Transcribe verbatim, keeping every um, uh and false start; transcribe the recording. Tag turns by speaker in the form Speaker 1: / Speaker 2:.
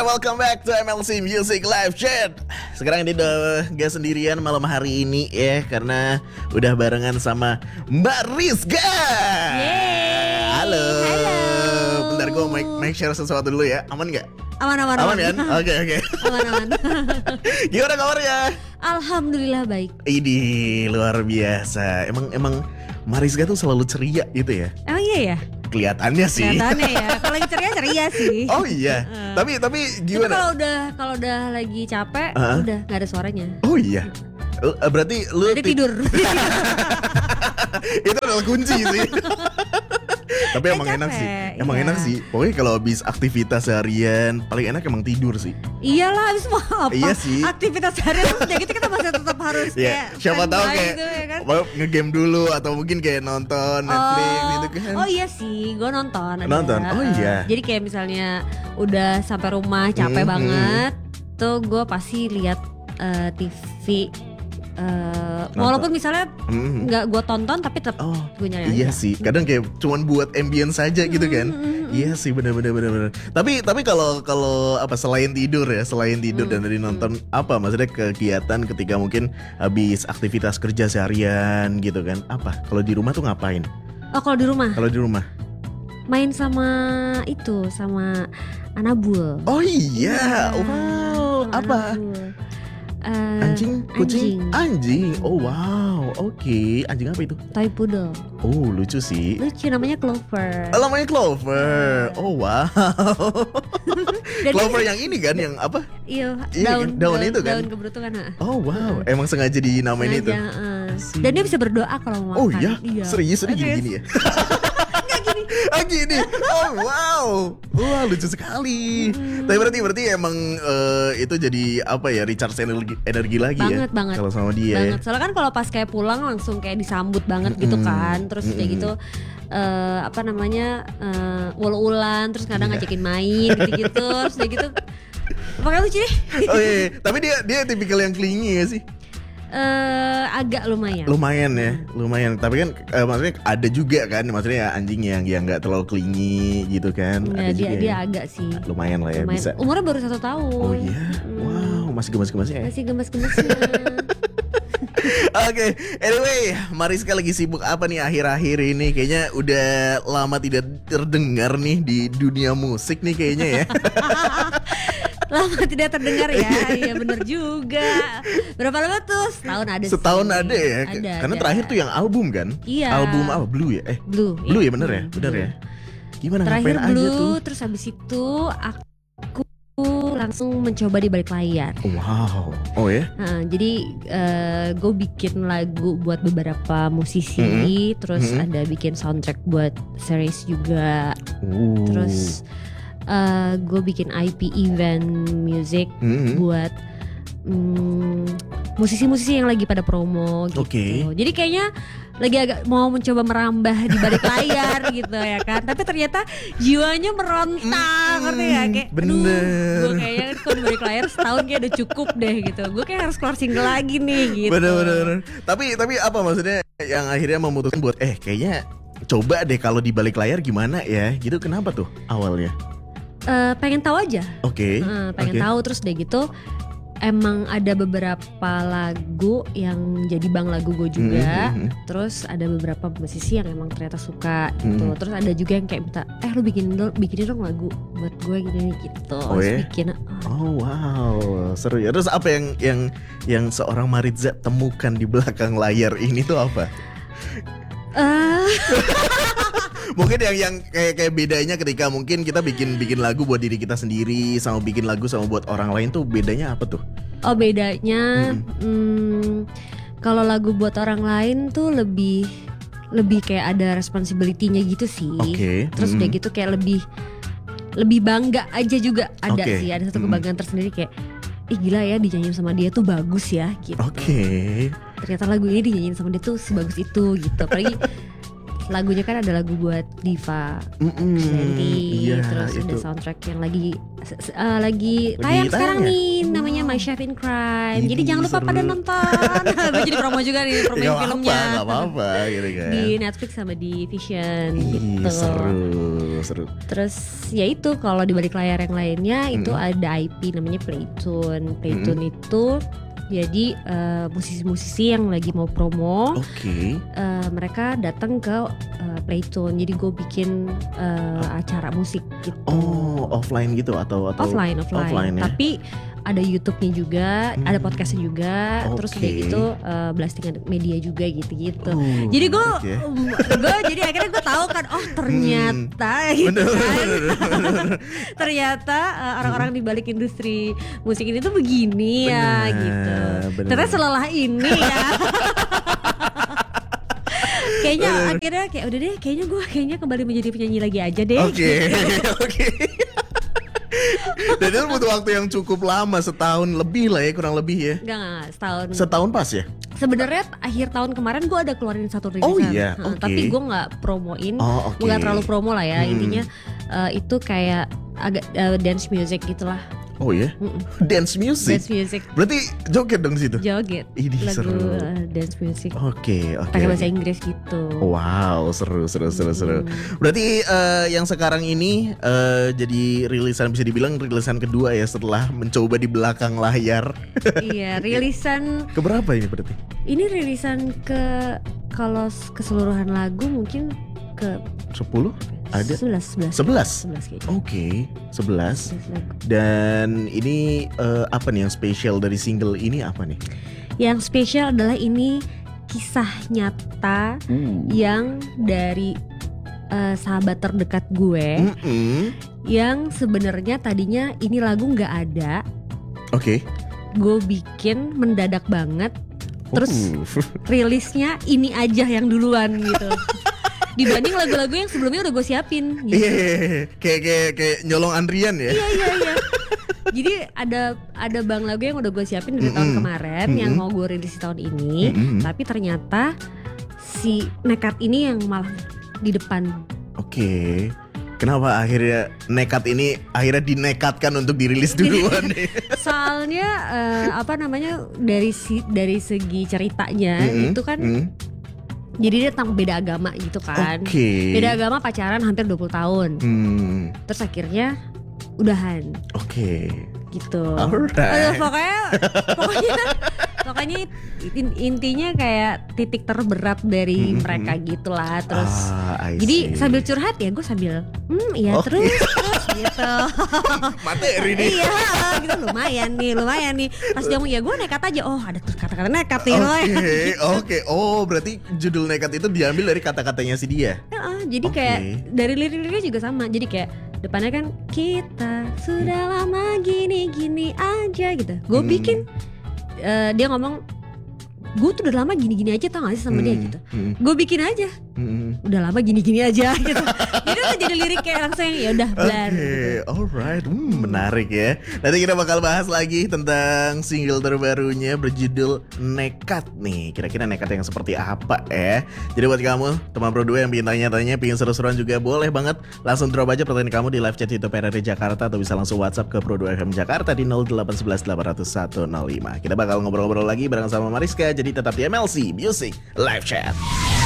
Speaker 1: welcome back to M L C Music Live Chat. Sekarang ini udah gak sendirian malam hari ini ya, karena udah barengan sama Mbak Rizka.
Speaker 2: Yeay.
Speaker 1: Halo.
Speaker 2: Halo.
Speaker 1: Bentar gue make, make share sesuatu dulu ya. Aman gak?
Speaker 2: Aman aman
Speaker 1: Aman kan? Oke oke.
Speaker 2: Aman aman.
Speaker 1: Gimana kabarnya?
Speaker 2: Alhamdulillah baik.
Speaker 1: Ini luar biasa. Emang emang Mariska tuh selalu ceria gitu ya?
Speaker 2: Emang iya ya?
Speaker 1: Kelihatannya sih.
Speaker 2: Kelihatannya ya. Kalau lagi ceria ceria sih.
Speaker 1: Oh iya.
Speaker 2: Uh.
Speaker 1: Tapi tapi
Speaker 2: Cuma
Speaker 1: gimana?
Speaker 2: kalau udah kalau udah lagi capek,
Speaker 1: Uh.
Speaker 2: udah nggak ada suaranya.
Speaker 1: Oh iya. Lu- Berarti lu
Speaker 2: Jadi
Speaker 1: ti-
Speaker 2: tidur.
Speaker 1: itu adalah kunci sih. Tapi
Speaker 2: Eh,
Speaker 1: emang enak
Speaker 2: capek,
Speaker 1: sih. Emang
Speaker 2: iya.
Speaker 1: enak sih. Pokoknya kalau habis aktivitas seharian paling enak emang tidur sih.
Speaker 2: Iyalah, habis mau apa?
Speaker 1: Iya sih.
Speaker 2: Aktivitas harian terus udah gitu kita masih tetap harus
Speaker 1: Ya,
Speaker 2: kayak
Speaker 1: siapa tahu
Speaker 2: standby
Speaker 1: kayak
Speaker 2: gitu, ya kan?
Speaker 1: mau ngegame dulu atau mungkin kayak nonton Netflix
Speaker 2: oh,
Speaker 1: gitu kan.
Speaker 2: oh iya sih, gue nonton. ada.
Speaker 1: Nonton? Oh
Speaker 2: Eh,
Speaker 1: iya.
Speaker 2: Jadi kayak misalnya udah sampai rumah capek
Speaker 1: Hmm,
Speaker 2: banget, tuh gue pasti lihat eh, T V. eh, walaupun misalnya
Speaker 1: Hmm.
Speaker 2: nggak gue tonton tapi tetap
Speaker 1: Oh,
Speaker 2: gue nyari
Speaker 1: iya
Speaker 2: aja.
Speaker 1: sih. Kadang kayak cuman buat ambience saja gitu kan.
Speaker 2: Mm, mm, mm,
Speaker 1: Iya sih, benar-benar benar-benar. Tapi tapi kalau kalau apa selain tidur ya, selain tidur
Speaker 2: Hmm,
Speaker 1: dan tadi nonton apa maksudnya kegiatan ketika mungkin habis aktivitas kerja seharian gitu kan? Apa? Kalau di rumah tuh ngapain?
Speaker 2: Oh kalau di rumah
Speaker 1: Kalau di rumah?
Speaker 2: main sama itu sama Anabul.
Speaker 1: Oh iya.
Speaker 2: Iya,
Speaker 1: Wow,
Speaker 2: sama
Speaker 1: apa?
Speaker 2: Anabul. Eh,
Speaker 1: Anjing, kucing,
Speaker 2: anjing.
Speaker 1: anjing. Oh wow, oke. Anjing apa itu?
Speaker 2: Toy poodle.
Speaker 1: Oh lucu sih.
Speaker 2: Lucu, namanya Clover.
Speaker 1: Oh, namanya Clover. Oh wow.
Speaker 2: Dan
Speaker 1: Clover
Speaker 2: dia-
Speaker 1: yang ini kan, yang apa?
Speaker 2: Iya,
Speaker 1: Iya
Speaker 2: daun,
Speaker 1: kan, daun itu kan?
Speaker 2: Daun keberuntungan. ha.
Speaker 1: Oh wow, emang sengaja dinamain itu.
Speaker 2: Sengaja, eh. Dan dia bisa berdoa kalau mau
Speaker 1: Oh
Speaker 2: makan.
Speaker 1: iya, serius ini
Speaker 2: Serius.
Speaker 1: gini-gini ya? Ah gini, oh wow, wah lucu sekali.
Speaker 2: Hmm.
Speaker 1: Tapi berarti berarti emang eh, itu jadi apa ya, recharge energi, energi lagi ya?
Speaker 2: Banget, banget.
Speaker 1: Kalau sama dia
Speaker 2: Banget.
Speaker 1: ya.
Speaker 2: Soalnya kan kalau pas kayak pulang langsung kayak disambut banget gitu
Speaker 1: Mm-mm.
Speaker 2: kan. Terus kayak
Speaker 1: Mm-mm.
Speaker 2: gitu eh, apa namanya uh, ul-ulan, terus kadang
Speaker 1: Iya.
Speaker 2: ngajakin main gitu-gitu. Terus kayak gitu. Makanya lucu deh.
Speaker 1: Oh iya, iya. Tapi dia dia tipikal yang clingy ya sih.
Speaker 2: Eh, agak lumayan.
Speaker 1: Lumayan ya, lumayan. Tapi kan eh, maksudnya ada juga kan, maksudnya ya anjing yang yang nggak terlalu clingy gitu kan.
Speaker 2: Ya,
Speaker 1: Ada
Speaker 2: dia
Speaker 1: juga
Speaker 2: dia
Speaker 1: ya.
Speaker 2: agak sih.
Speaker 1: Lumayan lah ya,
Speaker 2: Lumayan.
Speaker 1: bisa.
Speaker 2: Umurnya baru satu tahun.
Speaker 1: Oh iya,
Speaker 2: Hmm.
Speaker 1: wow, masih gemas-gemasnya ya.
Speaker 2: Masih gemes-gemesnya.
Speaker 1: Oke, anyway, Mariska lagi sibuk apa nih akhir-akhir ini? Kayaknya udah lama tidak terdengar nih di dunia musik nih kayaknya ya.
Speaker 2: Lama tidak terdengar ya. Iya bener juga. Berapa lama tuh? Setahun ada sih.
Speaker 1: Setahun ada ya.
Speaker 2: Ada,
Speaker 1: Karena
Speaker 2: ada.
Speaker 1: terakhir tuh yang album kan?
Speaker 2: Iya.
Speaker 1: Album apa? Blue ya? Eh,
Speaker 2: Blue.
Speaker 1: Blue
Speaker 2: iya.
Speaker 1: ya bener ya? Bener
Speaker 2: Blue.
Speaker 1: ya? Gimana
Speaker 2: Terakhir
Speaker 1: ngapain aja tuh?
Speaker 2: Blue, terus habis itu aku langsung mencoba di balik layar.
Speaker 1: Wow. Oh ya?
Speaker 2: Nah, jadi gue bikin lagu buat beberapa musisi,
Speaker 1: Mm-hmm.
Speaker 2: terus
Speaker 1: Mm-hmm.
Speaker 2: ada bikin soundtrack buat series juga,
Speaker 1: Uh.
Speaker 2: terus gue bikin I P event music
Speaker 1: Mhm.
Speaker 2: buat mm, musisi-musisi yang lagi pada promo gitu.
Speaker 1: Oke.
Speaker 2: Jadi kayaknya lagi agak mau mencoba merambah di balik layar gitu ya kan. Tapi ternyata jiwanya meronta,
Speaker 1: Mm,
Speaker 2: ngerti ya? Kayak
Speaker 1: bener.
Speaker 2: gue kayaknya kalau di balik layar setahun kayak udah cukup deh gitu. Gue kayak harus keluar single lagi nih gitu.
Speaker 1: Bener-bener. Tapi tapi apa maksudnya yang akhirnya memutuskan buat eh kayaknya coba deh kalau di balik layar gimana ya? Gitu kenapa tuh awalnya?
Speaker 2: Eh, pengen tahu aja.
Speaker 1: Oke.
Speaker 2: Eh, pengen
Speaker 1: oke.
Speaker 2: tahu terus deh gitu. Emang ada beberapa lagu yang jadi bang lagu gue juga.
Speaker 1: Mhm, mhm.
Speaker 2: Terus ada beberapa musisi yang emang ternyata suka gitu.
Speaker 1: Hmm.
Speaker 2: Terus ada juga yang kayak minta, eh lu bikin dong, bikinin dong lagu buat gue gini gitu.
Speaker 1: Oh,
Speaker 2: Terus
Speaker 1: ya?
Speaker 2: bikin.
Speaker 1: Oh wow, seru ya. Terus apa yang yang yang seorang Mariza temukan di belakang layar ini tuh apa?
Speaker 2: Eh,
Speaker 1: Mungkin yang yang kayak kayak bedanya ketika mungkin kita bikin bikin lagu buat diri kita sendiri sama bikin lagu sama buat orang lain tuh bedanya apa tuh?
Speaker 2: oh bedanya, hmm, kalau lagu buat orang lain tuh lebih lebih kayak ada responsibility-nya gitu sih.
Speaker 1: Oke.
Speaker 2: Terus
Speaker 1: Mm-mm.
Speaker 2: udah gitu kayak lebih lebih bangga aja juga ada
Speaker 1: Oke.
Speaker 2: sih. Ada satu
Speaker 1: Mm-mm.
Speaker 2: kebanggaan tersendiri kayak, ih gila ya dinyanyiin sama dia tuh bagus ya gitu.
Speaker 1: Oke.
Speaker 2: Ternyata lagu ini dinyanyiin sama dia tuh sebagus itu gitu. Apalagi lagunya kan ada lagu buat Diva
Speaker 1: Mm-mm.
Speaker 2: Krisdayanti,
Speaker 1: Iya,
Speaker 2: terus ada
Speaker 1: itu.
Speaker 2: soundtrack yang lagi uh, lagi
Speaker 1: Lagi
Speaker 2: tayang sekarang
Speaker 1: tayang ya?
Speaker 2: nih, namanya My Chef in Crime.
Speaker 1: Ini
Speaker 2: Jadi jangan lupa
Speaker 1: seru.
Speaker 2: pada nonton. Gue jadi promo juga nih, promo
Speaker 1: Gak
Speaker 2: filmnya
Speaker 1: apa-apa, gak apa-apa gitu kan.
Speaker 2: di Netflix sama di Vision
Speaker 1: Ih,
Speaker 2: gitu.
Speaker 1: seru. seru.
Speaker 2: Terus ya itu kalau di balik layar yang lainnya itu
Speaker 1: Mm-mm.
Speaker 2: ada I P namanya Playtune. Playtune itu jadi eh, musisi-musisi yang lagi mau promo,
Speaker 1: Oke.
Speaker 2: eh, mereka datang ke eh, Playtune. Jadi gue bikin eh, acara musik gitu.
Speaker 1: Oh, offline gitu atau atau
Speaker 2: offline, offline.
Speaker 1: offline ya?
Speaker 2: Tapi ada YouTube-nya juga,
Speaker 1: Hmm.
Speaker 2: ada podcastnya juga. Terus
Speaker 1: Oke.
Speaker 2: udah gitu eh, blastingan media juga gitu-gitu.
Speaker 1: Oh,
Speaker 2: Jadi gue,
Speaker 1: menarik ya.
Speaker 2: gue jadi akhirnya gue tahu kan, oh ternyata gitu
Speaker 1: Bener,
Speaker 2: kan.
Speaker 1: bener, bener.
Speaker 2: Ternyata uh, orang-orang di balik industri musik ini tuh begini ya
Speaker 1: Bener,
Speaker 2: gitu.
Speaker 1: bener.
Speaker 2: Ternyata selelah ini ya. Kayaknya akhirnya kayak udah deh, kayaknya gue kayaknya kembali menjadi penyanyi lagi aja deh.
Speaker 1: Oke, oke. Dan itu butuh waktu yang cukup lama, setahun lebih lah ya, kurang lebih ya.
Speaker 2: Enggak, enggak, setahun.
Speaker 1: Setahun pas ya?
Speaker 2: Sebenarnya akhir tahun kemarin gue ada keluarin satu rilisan.
Speaker 1: Oh iya,
Speaker 2: Heeh,
Speaker 1: oke.
Speaker 2: Tapi gue nggak promoin,
Speaker 1: Oh, oke.
Speaker 2: gue nggak terlalu promo lah ya.
Speaker 1: Hmm.
Speaker 2: Intinya eh, itu kayak agak eh, dance music gitulah.
Speaker 1: Oh ya?
Speaker 2: Mm-mm.
Speaker 1: Dance music.
Speaker 2: Dance music,
Speaker 1: Berarti joget dong situ?
Speaker 2: joget,
Speaker 1: Ini
Speaker 2: lagu
Speaker 1: seru.
Speaker 2: eh, dance music.
Speaker 1: Oke, oke.
Speaker 2: Pakai
Speaker 1: oke.
Speaker 2: bahasa Inggris gitu.
Speaker 1: Wow, seru, seru, seru, seru. Berarti eh, yang sekarang ini eh, jadi rilisan, bisa dibilang rilisan kedua ya setelah mencoba di belakang layar.
Speaker 2: Iya, rilisan
Speaker 1: Keberapa ini berarti?
Speaker 2: ini rilisan ke kalau s- keseluruhan lagu mungkin ke
Speaker 1: sepuluh? Ada?
Speaker 2: sebelas sebelas
Speaker 1: sebelas?
Speaker 2: sebelas kayaknya.
Speaker 1: Oke, sebelas.
Speaker 2: sebelas lagu.
Speaker 1: Dan ini eh, apa nih yang spesial dari single ini apa nih?
Speaker 2: Yang spesial adalah ini kisah nyata yang dari eh, sahabat terdekat gue
Speaker 1: Mm-mm.
Speaker 2: yang sebenarnya tadinya ini lagu nggak ada,
Speaker 1: Oke.
Speaker 2: gue bikin mendadak banget, terus
Speaker 1: Uh.
Speaker 2: rilisnya ini aja yang duluan gitu. Dibanding lagu-lagu yang sebelumnya udah gue siapin gitu.
Speaker 1: Iya, iya, iya. kayak kayak kayak nyolong Andrian ya.
Speaker 2: Iya iya iya. Jadi ada ada bang lagu yang udah gue siapin dari tahun
Speaker 1: Mm-mm.
Speaker 2: kemarin
Speaker 1: Mm-mm.
Speaker 2: yang mau gue rilis di tahun ini,
Speaker 1: Mm-mm.
Speaker 2: tapi ternyata si nekat ini yang malah di depan.
Speaker 1: Oke. Kenapa akhirnya nekat ini akhirnya dinekatkan untuk dirilis duluan nih?
Speaker 2: Soalnya eh, apa namanya dari si dari segi ceritanya
Speaker 1: Mm-mm.
Speaker 2: itu kan
Speaker 1: Mm.
Speaker 2: jadi dia tentang beda agama gitu kan.
Speaker 1: Oke.
Speaker 2: Beda agama pacaran hampir dua puluh tahun.
Speaker 1: Hmm.
Speaker 2: Terus akhirnya udahan
Speaker 1: Oke.
Speaker 2: gitu.
Speaker 1: Alright.
Speaker 2: Aduh, pokoknya pokoknya pokoknya in- intinya kayak titik terberat dari
Speaker 1: Mm-mm.
Speaker 2: mereka gitulah. Terus
Speaker 1: Ah, I
Speaker 2: jadi
Speaker 1: see.
Speaker 2: sambil curhat ya gue sambil hmm iya
Speaker 1: Oke.
Speaker 2: terus terus gitu.
Speaker 1: materi nih.
Speaker 2: Iya gitu, lumayan nih lumayan nih. Pas dia ngomong ya gue nekat aja, oh ada tuh kata-kata nekat nih.
Speaker 1: Oke, oke. Oh, berarti judul nekat itu diambil dari kata-katanya si dia.
Speaker 2: Heeh, jadi
Speaker 1: Oke.
Speaker 2: kayak dari lirik-liriknya juga sama. Jadi kayak depannya kan kita sudah lama gini-gini aja gitu. Gue
Speaker 1: Hmm.
Speaker 2: bikin eh, dia ngomong gue tuh udah lama gini-gini aja tau gak sih sama dia
Speaker 1: Hmm,
Speaker 2: gitu.
Speaker 1: hmm,
Speaker 2: Gue bikin aja
Speaker 1: hmm.
Speaker 2: udah lama gini-gini aja gitu. Jadi udah jadi lirik kayak langsung yang ya udah
Speaker 1: Oke,
Speaker 2: blar. gitu.
Speaker 1: alright, hmm, menarik ya. Nanti kita bakal bahas lagi tentang single terbarunya berjudul Nekat nih. Kira-kira nekat yang seperti apa ya? Jadi buat kamu teman Pro dua yang bikin tanya-tanya, pingin seru-seruan juga boleh banget. Langsung drop aja pertanyaan kamu di live chat YouTube R R I Jakarta atau bisa langsung WhatsApp ke Pro dua F M Jakarta di nol delapan satu satu delapan nol satu nol lima. Kita bakal ngobrol-ngobrol lagi bareng sama Mariska. Jadi tetap di M L C Music Live Chat.